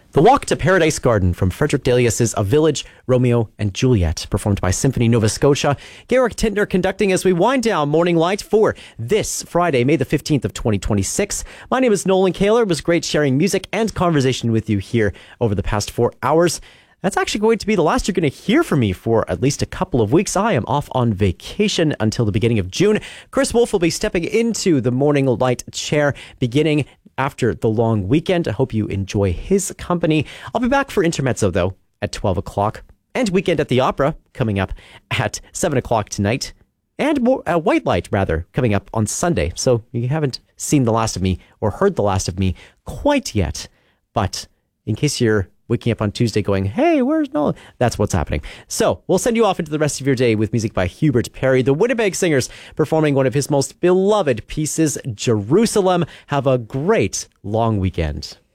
The Walk to Paradise Garden from Frederick Delius's A Village, Romeo and Juliet, performed by Symphony Nova Scotia. Garrick Tintner conducting as we wind down Morning Light for this Friday, May the 15th of 2026. My name is Nolan Kaler. It was great sharing music and conversation with you here over the past 4 hours. That's actually going to be the last you're going to hear from me for at least a couple of weeks. I am off on vacation until the beginning of June. Chris Wolf will be stepping into the Morning Light chair beginning after the long weekend. I hope you enjoy his company. I'll be back for Intermezzo, though, at 12 o'clock. And Weekend at the Opera coming up at 7 o'clock tonight. And White Light, rather, coming up on Sunday. So you haven't seen the last of me or heard the last of me quite yet. But in case you're waking up on Tuesday going, hey, where's Nolan? That's what's happening. So we'll send you off into the rest of your day with music by Hubert Perry, the Winnipeg Singers, performing one of his most beloved pieces, Jerusalem. Have a great long weekend.